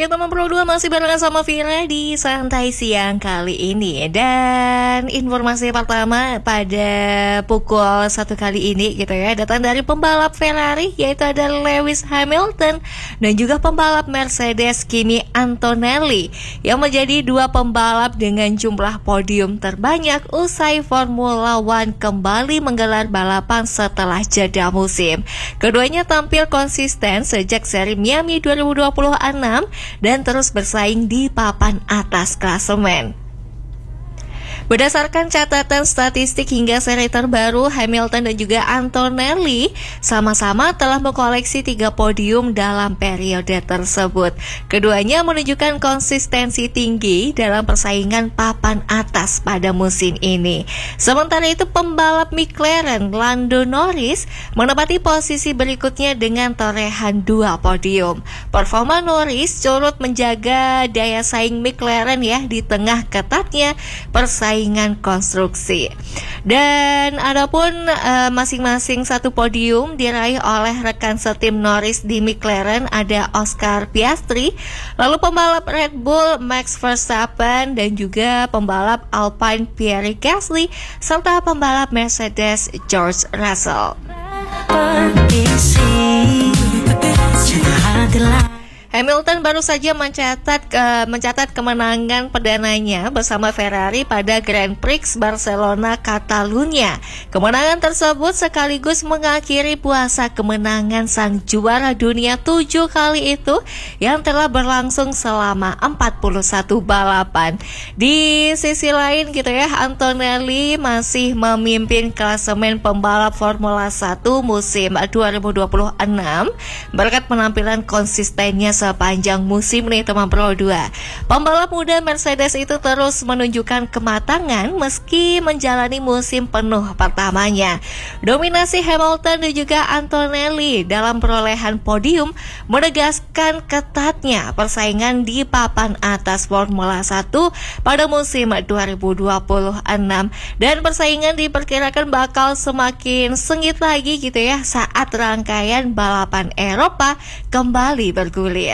Ya teman Pro 2 masih barengan sama Vira di Santai Siang kali ini. Dan informasi pertama pada pukul 1 kali ini gitu ya, datang dari pembalap Ferrari, yaitu ada Lewis Hamilton dan juga pembalap Mercedes Kimi Antonelli, yang menjadi dua pembalap dengan jumlah podium terbanyak usai Formula One kembali menggelar balapan setelah jeda musim. Keduanya tampil konsisten sejak seri Miami 2026 dan terus bersaing di papan atas klasemen. Berdasarkan catatan statistik hingga seri terbaru, Hamilton dan juga Antonelli sama-sama telah mengkoleksi 3 podium dalam periode tersebut. Keduanya menunjukkan konsistensi tinggi dalam persaingan papan atas pada musim ini. Sementara itu, pembalap McLaren Lando Norris menempati posisi berikutnya dengan torehan 2 podium. Performa Norris turut menjaga daya saing McLaren ya di tengah ketatnya persaingan konstruksi. Dan adapun masing-masing 1 podium diraih oleh rekan setim Norris di McLaren, ada Oscar Piastri, lalu pembalap Red Bull Max Verstappen dan juga pembalap Alpine Pierre Gasly serta pembalap Mercedes George Russell. Hamilton baru saja mencatat kemenangan perdananya bersama Ferrari pada Grand Prix Barcelona Catalunya. Kemenangan tersebut sekaligus mengakhiri puasa kemenangan sang juara dunia 7 kali itu yang telah berlangsung selama 41 balapan. Di sisi lain gitu ya, Antonelli masih memimpin klasemen pembalap Formula 1 musim 2026 berkat penampilan konsistennya sepanjang musim nih teman Pro 2. Pembalap muda Mercedes itu terus menunjukkan kematangan meski menjalani musim penuh pertamanya. Dominasi Hamilton dan juga Antonelli dalam perolehan podium menegaskan ketatnya persaingan di papan atas Formula 1 pada musim 2026, dan persaingan diperkirakan bakal semakin sengit lagi gitu ya saat rangkaian balapan Eropa kembali bergulir.